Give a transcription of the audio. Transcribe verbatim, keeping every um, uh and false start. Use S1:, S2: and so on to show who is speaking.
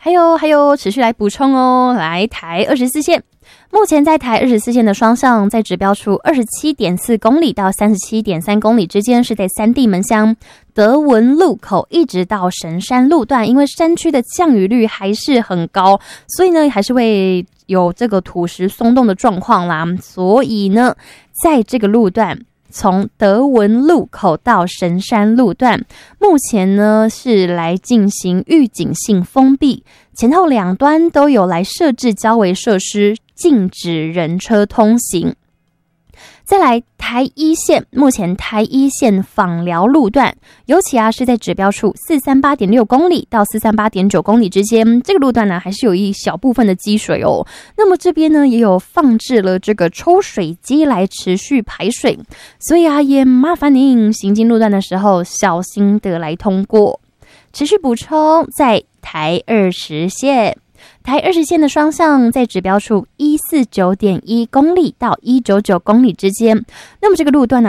S1: 还有还有，持续来补充哦。来，台二十四线，目前在台二十四线的双向，在指标处二十七点四公里到三十七点三公里之间，是在三地门乡德文路口一直到神山路段，因为山区的降雨率还是很高，所以呢还是会有这个土石松动的状况啦。所以呢，在这个路段，从德文路口到神山路段，目前呢是来进行预警性封闭，前后两端都有来设置交围设施，禁止人车通行。再来台一线，目前台一线枋寮路段，尤其啊是在指标处四三八点六公里到四三八点九公里之间，这个路段呢还是有一小部分的积水哦。那么这边呢也有放置了这个抽水机来持续排水，所以啊也麻烦您行经路段的时候小心的来通过。持续补充，在台二十线。台二十线的双向在指标处一四九点一公里到一九九公里之间，那么这个路段呢、